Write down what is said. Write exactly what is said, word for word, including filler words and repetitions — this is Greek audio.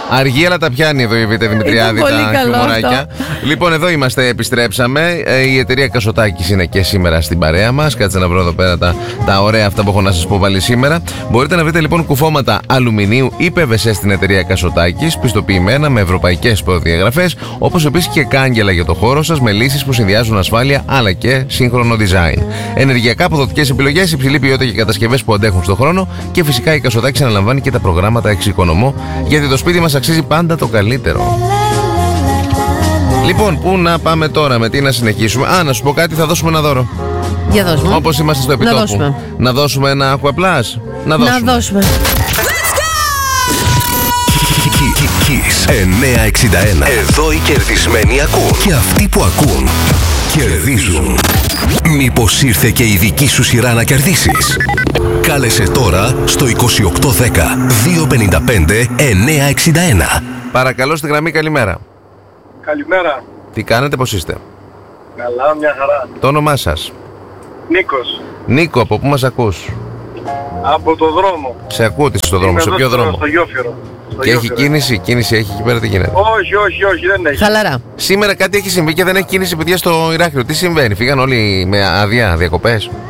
Αργή, αλλά τα πιάνει εδώ η Β' Δημητριάδη τα χιουμοράκια. Λοιπόν, εδώ είμαστε, επιστρέψαμε. Η εταιρεία Κασοτάκης είναι και σήμερα στην παρέα μας. Κάτσε να βρω εδώ πέρα τα, τα ωραία αυτά που έχω να σας πω πάλι σήμερα. Μπορείτε να βρείτε λοιπόν κουφώματα αλουμινίου ή πι βι σι στην εταιρεία Κασοτάκης, πιστοποιημένα με ευρωπαϊκές προδιαγραφές, όπως επίσης και κάγκελα για το χώρο σας με λύσεις που συνδυάζουν ασφάλεια αλλά και σύγχρονο design. Ενεργειακά αποδοτικές επιλογές, υψηλή ποιότητα και κατασκευές που αντέχουν στον χρόνο και φυσικά η Κασοτάκης αναλαμβάνει και τα προγράμματα εξοικονομώ, γιατί το σπίτι μας αξίζει πάντα το καλύτερο. Λοιπόν, πού να πάμε τώρα, με τι να συνεχίσουμε? Α, να σου πω κάτι, θα δώσουμε ένα δώρο. Για δώσουμε. Όπως είμαστε στο επιτόπου. Να δώσουμε, να δώσουμε ένα Aquaplus. Να δώσουμε. Να δώσουμε. Kiss εννιακόσια εξήντα ένα. Εδώ οι κερδισμένοι ακούν. Και αυτοί που ακούν κερδίζουν. Μήπως ήρθε και η δική σου σειρά να κερδίσεις? Κάλεσε τώρα στο είκοσι οκτώ δέκα διακόσια πενήντα πέντε εννιακόσια εξήντα ένα. Παρακαλώ, στη γραμμή, καλημέρα. Καλημέρα. Τι κάνετε, πώς είστε? Καλά, μια χαρά. Το όνομά σας? Νίκος. Νίκο, από πού μας ακούς? Από το δρόμο. Σε ακούω τι στο δρόμο, σε ποιο δρόμο? Στο Γιόφυρο. Στο Και Γιόφυρο. έχει κίνηση, κίνηση έχει εκεί πέρα, τι γίνεται? Όχι, όχι, όχι, δεν έχει. Χαλαρά. Σήμερα κάτι έχει συμβεί και δεν έχει κίνηση, παιδιά, στο Ηράκλειο. Τι συμβαίνει, φύγαν όλοι με άδεια, διακοπές?